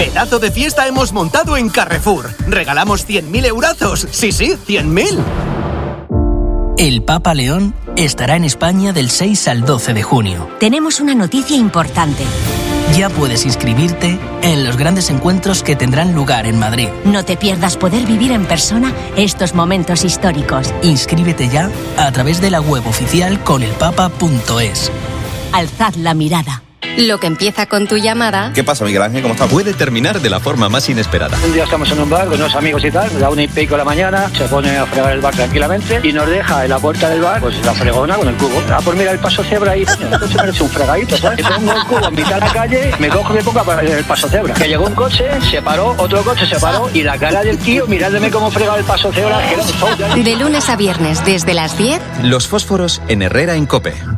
Pedazo de fiesta hemos montado en Carrefour. Regalamos 100.000 eurazos. Sí, 100.000. El Papa León estará en España del 6 al 12 de junio. Tenemos una noticia importante. Ya puedes inscribirte en los grandes encuentros que tendrán lugar en Madrid. No te pierdas poder vivir en persona estos momentos históricos. Inscríbete ya a través de la web oficial conelpapa.es. Alzad la mirada. Lo que empieza con tu llamada... ¿Qué pasa, Miguel Ángel? ¿Cómo estás? Puede terminar de la forma más inesperada. Un día estamos en un bar con unos amigos y tal, da 1:30 de la mañana, se pone a fregar el bar tranquilamente y nos deja en la puerta del bar, pues la fregona con el cubo. Por mirar el paso cebra ahí, entonces me ha hecho un fregadito, ¿sabes? Que pongo el cubo en mitad de la calle, me cojo y me pongo para el paso cebra. Que llegó un coche, se paró, otro coche se paró y la cara del tío mirándome cómo fregaba el paso cebra, que era un show. De lunes a viernes, desde las 10... Los fósforos en Herrera en COPE.